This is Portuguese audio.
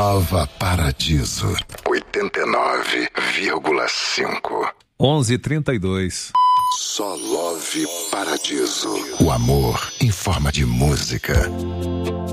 Nova Paradiso 89,5. 11h32. Só Love Paradiso. O amor em forma de música.